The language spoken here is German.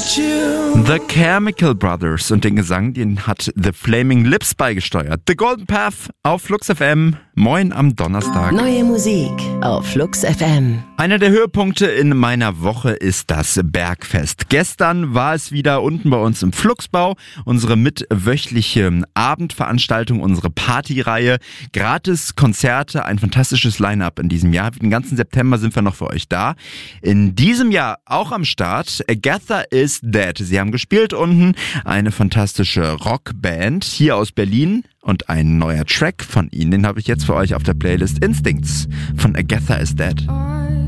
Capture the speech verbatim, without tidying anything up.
The Chemical Brothers und den Gesang, den hat The Flaming Lips beigesteuert. The Golden Path auf Flux F M. Moin am Donnerstag. Neue Musik auf Flux F M. Einer der Höhepunkte in meiner Woche ist das Bergfest. Gestern war es wieder unten bei uns im Fluxbau, unsere mitwöchliche Abendveranstaltung, unsere Partyreihe. Gratis Konzerte, ein fantastisches Line-Up in diesem Jahr. Den ganzen September sind wir noch für euch da. In diesem Jahr auch am Start Agatha is Dead. Sie haben gespielt unten, eine fantastische Rockband hier aus Berlin. Und ein neuer Track von ihnen, den habe ich jetzt für euch auf der Playlist Instincts von Agatha is Dead.